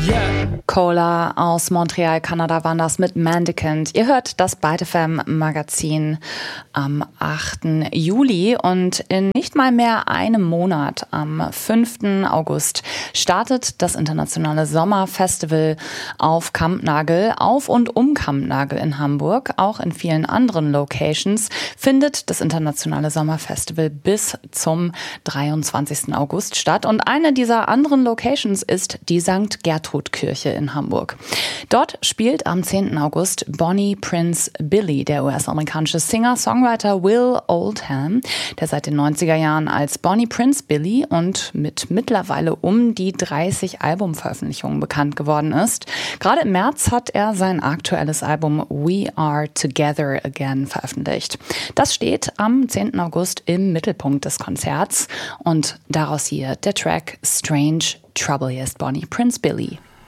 Cola aus Montreal, Kanada waren das mit Mendicant. Ihr hört das Byte FM Magazin am 8. Juli und in nicht mal mehr einem Monat, am 5. August, startet das internationale Sommerfestival auf Kampnagel. Auf und um Kampnagel in Hamburg, auch in vielen anderen Locations, findet das internationale Sommerfestival bis zum 23. August statt. Und eine dieser anderen Locations ist die St. Gertrud-Kirche in Hamburg. Dort spielt am 10. August Bonnie Prince Billy, der US-amerikanische Singer-Songwriter Will Oldham, der seit den 90er Jahren als Bonnie Prince Billy und mit mittlerweile um die 30 Albumveröffentlichungen bekannt geworden ist. Gerade im März hat er sein aktuelles Album We Are Together Again veröffentlicht. Das steht am 10. August im Mittelpunkt des Konzerts und daraus hier der Track Strange Trouble. Hier ist Bonnie Prince Billy.